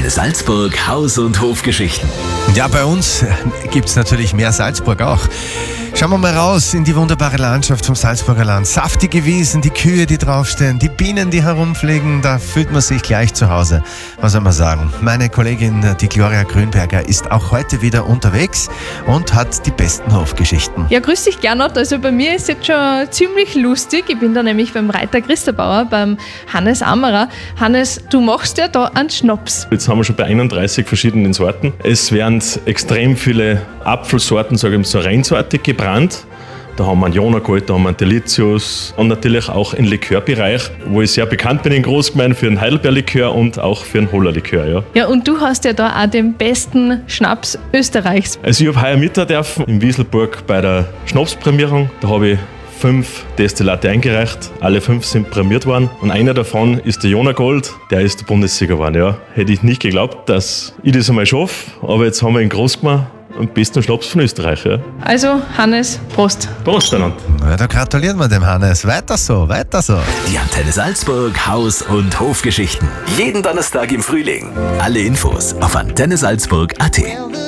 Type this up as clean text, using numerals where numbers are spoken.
Antenne Salzburg Haus- und Hofgeschichten. Ja, bei uns gibt's natürlich mehr Salzburg auch. Schauen wir mal raus in die wunderbare Landschaft vom Salzburger Land. Saftige Wiesen, die Kühe, die draufstehen, die Bienen, die herumfliegen, da fühlt man sich gleich zu Hause. Was soll man sagen? Meine Kollegin, die Gloria Grünberger, ist auch heute wieder unterwegs und hat die besten Hofgeschichten. Ja, grüß dich Gernot. Also bei mir ist jetzt schon ziemlich lustig. Ich bin da nämlich beim Reiter Christabauer, beim Hannes Ammerer. Hannes, du machst ja da einen Schnaps. Jetzt haben wir schon bei 31 verschiedenen Sorten. Es werden extrem viele Apfelsorten, sage ich mal, so reinsortig gebrannt. Da haben wir einen Jonagold, da haben wir einen Delicious und natürlich auch im Likörbereich, wo ich sehr bekannt bin in Großgemein für einen Heidelbeerlikör und auch für einen Holler-Likör. Ja. Ja, und du hast ja da auch den besten Schnaps Österreichs. Also ich habe heuer mit dürfen in Wieselburg bei der Schnapsprämierung. Da habe ich 5 Destillate eingereicht, alle 5 sind prämiert worden und einer davon ist der Jonagold, der ist der Bundessieger geworden. Ja. Hätte ich nicht geglaubt, dass ich das einmal schaffe, aber jetzt haben wir ihn groß gemacht. Und besten Schnaps von Österreich. Ja. Also Hannes, Prost. Prost, einander. Ja, da gratulieren wir dem Hannes. Weiter so, weiter so. Die Antenne Salzburg Haus- und Hofgeschichten. Jeden Donnerstag im Frühling. Alle Infos auf antennesalzburg.at.